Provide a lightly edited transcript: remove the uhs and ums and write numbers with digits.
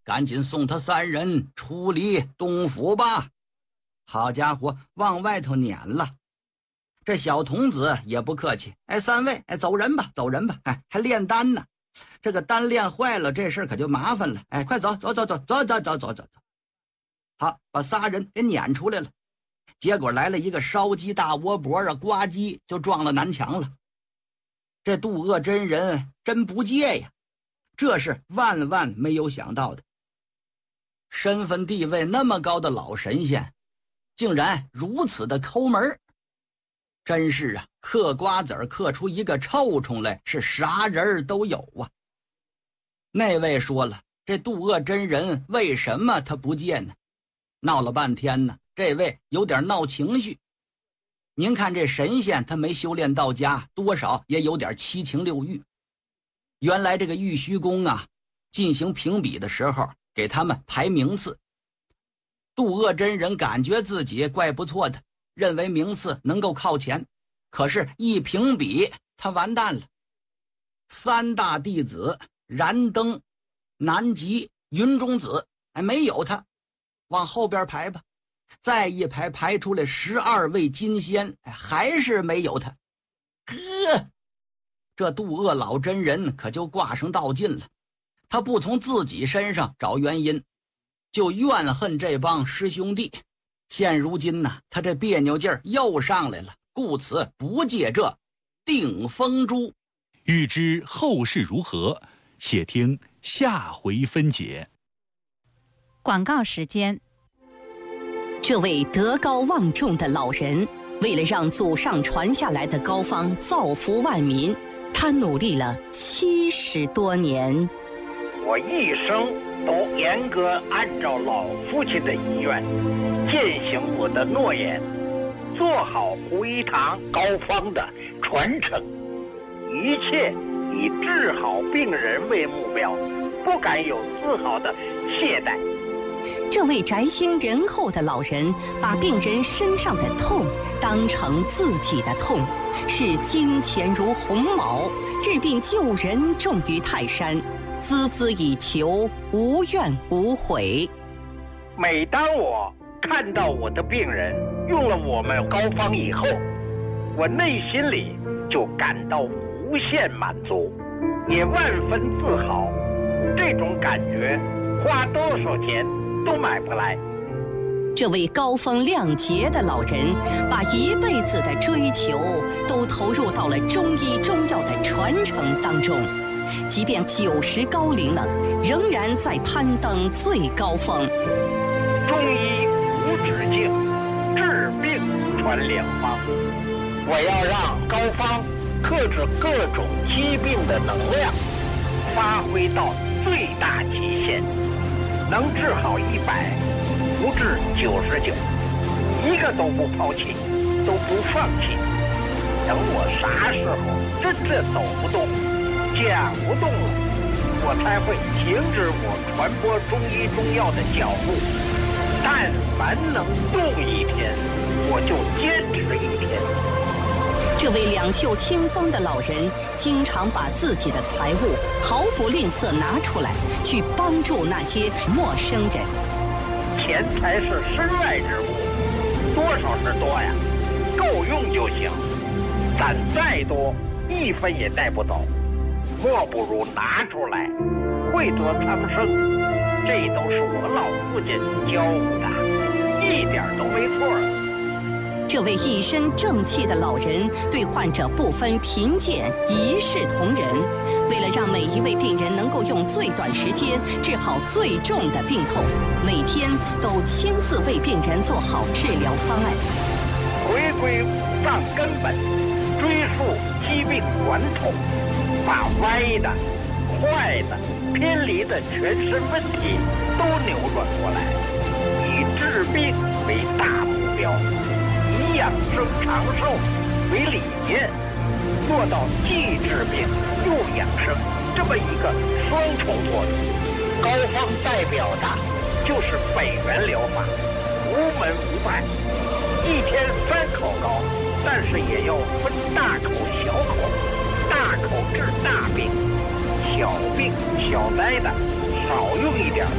赶紧送他3人出离东府吧。好家伙，往外头撵了。这小童子也不客气，3位，走人吧，走人吧，还炼丹呢。这个丹炼坏了，这事可就麻烦了。快走。好，把3人给撵出来了。结果来了一个烧鸡大窝脖啊，呱唧就撞了南墙了。这渡恶真人真不戒呀，这是万万没有想到的。身份地位那么高的老神仙，竟然如此的抠门，真是啊，嗑瓜子嗑出一个臭虫来，是啥人都有啊。那位说了，这渡恶真人为什么他不戒呢？闹了半天呢，这位有点闹情绪。您看这神仙他没修炼到家，多少也有点七情六欲。原来这个玉虚宫啊，进行评比的时候给他们排名次。渡恶真人感觉自己怪不错的，认为名次能够靠前，可是一评比他完蛋了。3大弟子燃灯、南极、云中子，没有他。往后边排吧，再一排排出来12位金仙，还是没有他。这渡恶老真人可就挂上道劲了。他不从自己身上找原因，就怨恨这帮师兄弟。现如今呢，他这别扭劲儿又上来了，故此不借这定风珠。 欲知后事如何，且听下回分解。 广告时间。 这位德高望重的老人，为了让祖上传下来的膏方造福万民，他努力了70多年。 我一生都严格按照老父亲的遗愿，践行我的诺言，做好胡一堂膏方的传承，一切以治好病人为目标，不敢有丝毫的懈怠。 这位宅心仁厚的老人，把病人身上的痛当成自己的痛，视金钱如鸿毛，治病救人重于泰山，孜孜以求，无怨无悔。 每当我看到我的病人用了我们膏方以后，我内心里就感到无限满足，也万分自豪。这种感觉花多少钱都买不来。 这位高风亮节的老人，把一辈子的追求都投入到了中医中药的传承当中，即便90高龄了，仍然在攀登最高峰。 中医无止境，治病传良方。我要让膏方克制各种疾病的能量发挥到最大极限，能治好100，不治99，一个都不抛弃，都不放弃。等我啥时候真正走不动、讲不动了，我才会停止我传播中医中药的脚步。但凡能动一天，我就坚持1天。 这位两袖清风的老人，经常把自己的财物毫不吝啬拿出来，去帮助那些陌生人。 钱财是身外之物，多少是多呀，够用就行。攒再多，1分也带不走，莫不如拿出来，惠泽苍生。这都是我老父亲教我的，一点都没错。 这位一身正气的老人，对患者不分贫贱，一视同仁。为了让每一位病人能够用最短时间治好最重的病痛，每天都亲自为病人做好治疗方案。 回归五脏根本，追溯疾病源头，把歪的、坏的、偏离的全身问题都扭转过来，以治病为大目标，以养生长寿为理念，做到既治病又养生这么一个双重作用。膏方代表的就是北元疗法，无门无派，1天3口膏，但是也要分大口小口，大口治大病，小病小灾的少用一点